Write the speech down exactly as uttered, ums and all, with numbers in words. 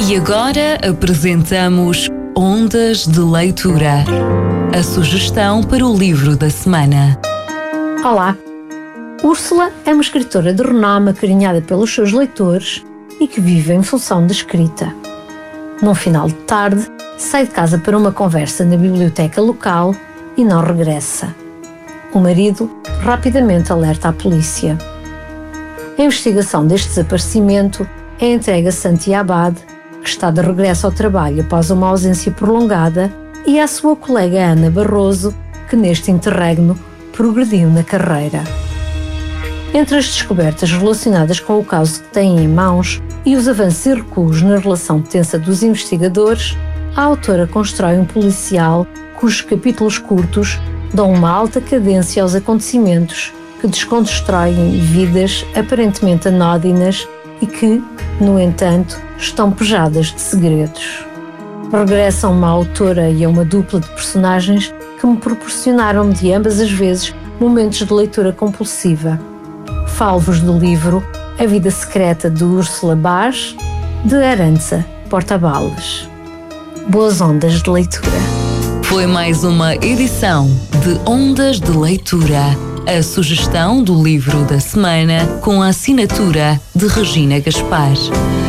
E agora apresentamos Ondas de Leitura, a sugestão para o livro da semana. Olá! Úrsula é uma escritora de renome acarinhada pelos seus leitores e que vive em função da escrita. Num final de tarde, sai de casa para uma conversa na biblioteca local e não regressa. O marido rapidamente alerta a polícia. A investigação deste desaparecimento é entregue a Santi Abad, que está de regresso ao trabalho após uma ausência prolongada, e à sua colega Ana Barroso, que neste interregno progrediu na carreira. Entre as descobertas relacionadas com o caso que têm em mãos e os avanços e recuos na relação tensa dos investigadores, a autora constrói um policial cujos capítulos curtos dão uma alta cadência aos acontecimentos que desconstroem vidas aparentemente anódinas e que, no entanto, estão pejadas de segredos. Regressa a uma autora e a uma dupla de personagens que me proporcionaram de ambas as vezes momentos de leitura compulsiva. Falo-vos do livro A Vida Secreta de Úrsula Bach, de Arantxa Portabalas. Boas ondas de leitura. Foi mais uma edição de Ondas de Leitura, a sugestão do livro da semana com a assinatura de Regina Gaspar.